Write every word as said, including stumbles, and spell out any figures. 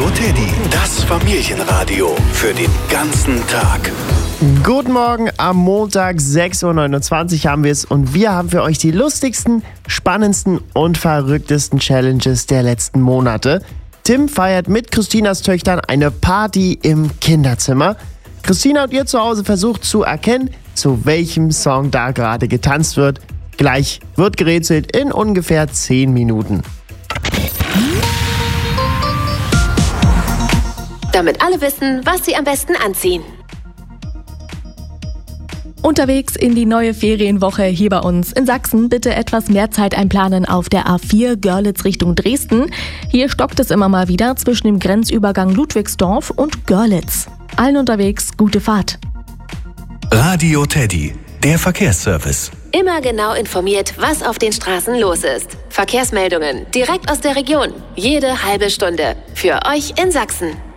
Teddy, das Familienradio für den ganzen Tag. Guten Morgen, am Montag sechs Uhr neunundzwanzig haben wir es und wir haben für euch die lustigsten, spannendsten und verrücktesten Challenges der letzten Monate. Tim feiert mit Christinas Töchtern eine Party im Kinderzimmer. Christina und ihr zu Hause versucht zu erkennen, zu welchem Song da gerade getanzt wird. Gleich wird gerätselt in ungefähr zehn Minuten. Damit alle wissen, was sie am besten anziehen. Unterwegs in die neue Ferienwoche hier bei uns in Sachsen. Bitte etwas mehr Zeit einplanen auf der A vier Görlitz Richtung Dresden. Hier stockt es immer mal wieder zwischen dem Grenzübergang Ludwigsdorf und Görlitz. Allen unterwegs gute Fahrt. Radio Teddy, der Verkehrsservice. Immer genau informiert, was auf den Straßen los ist. Verkehrsmeldungen direkt aus der Region. Jede halbe Stunde. Für euch in Sachsen.